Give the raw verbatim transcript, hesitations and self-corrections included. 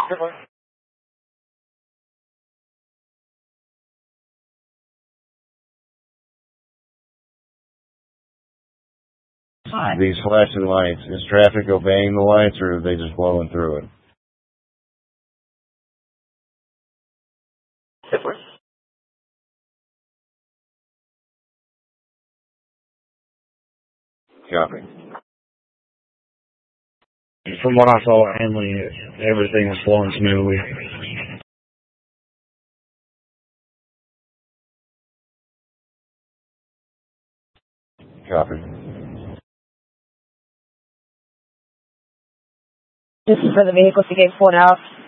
These flashing lights, is traffic obeying the lights or are they just blowing through it? Copy. From what I saw at Henley, everything was flowing smoothly. Copy. This is for the vehicles you gave one out.